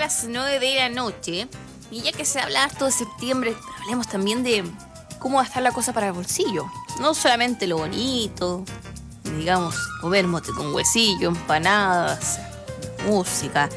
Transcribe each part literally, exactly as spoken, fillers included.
las nueve de la noche. Y ya que se habla harto de septiembre, hablemos también de cómo va a estar la cosa para el bolsillo. No solamente lo bonito, digamos, comer mote con huesillo, empanadas, música.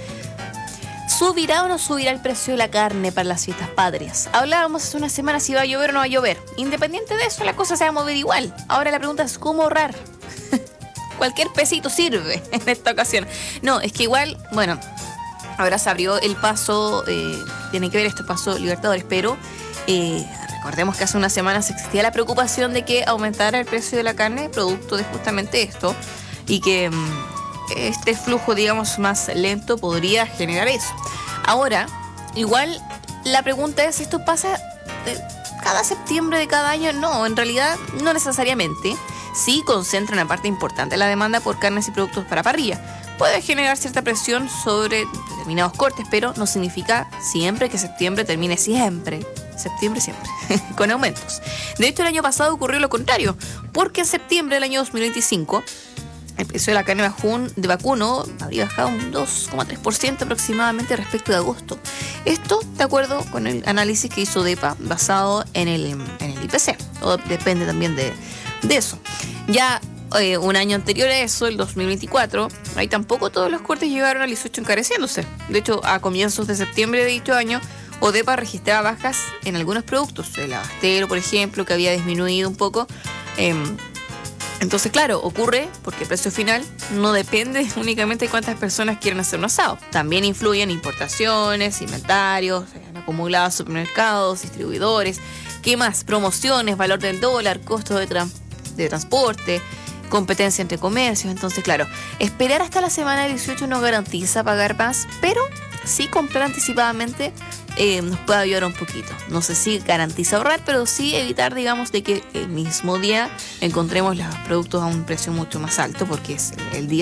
¿Subirá o no subirá el precio de la carne para las fiestas patrias? Hablábamos hace una semana si va a llover o no va a llover. Independiente de eso, la cosa se va a mover igual. Ahora la pregunta es cómo ahorrar. Cualquier pesito sirve en esta ocasión. No, es que igual, bueno, ahora se abrió el paso, eh, tiene que ver este paso Libertadores, pero eh, recordemos que hace unas semanas existía la preocupación de que aumentara el precio de la carne producto de justamente esto y que mm, este flujo, digamos, más lento podría generar eso. Ahora, igual la pregunta es, ¿esto pasa de cada septiembre de cada año? No, en realidad no necesariamente. Sí concentra una parte importante de la demanda por carnes y productos para parrilla. Puede generar cierta presión sobre determinados cortes, pero no significa siempre que septiembre termine siempre. Septiembre siempre, con aumentos. De hecho, el año pasado ocurrió lo contrario, porque en septiembre del año dos mil veinticinco, el precio de la carne de vacuno habría bajado un dos coma tres por ciento aproximadamente respecto de agosto. Esto de acuerdo con el análisis que hizo DEPA basado en el, en el I P C. Todo depende también de, de eso. Ya eh, un año anterior a eso, el dos mil veinticuatro, ahí tampoco todos los cortes llegaron al dieciocho encareciéndose. De hecho, a comienzos de septiembre de dicho año, ODEPA registraba bajas en algunos productos. El abastero, por ejemplo, que había disminuido un poco. Eh, entonces, claro, ocurre porque el precio final no depende únicamente de cuántas personas quieren hacer un asado. También influyen importaciones, inventarios, acumulados supermercados, distribuidores. ¿Qué más? Promociones, valor del dólar, costo de transporte. de transporte, competencia entre comercios. Entonces, claro, esperar hasta la semana dieciocho no garantiza pagar más, pero sí comprar anticipadamente eh, nos puede ayudar un poquito. No sé si garantiza ahorrar, pero sí evitar, digamos, de que el mismo día encontremos los productos a un precio mucho más alto, porque es el día